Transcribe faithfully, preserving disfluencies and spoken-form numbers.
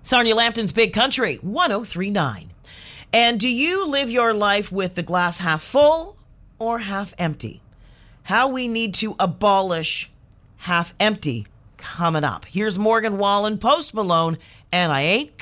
Sarnia Lambton's Big Country, one oh three point nine. And do you live your life with the glass half full or half empty? How we need to abolish half empty coming up. Here's Morgan Wallen, Post Malone, and I ain't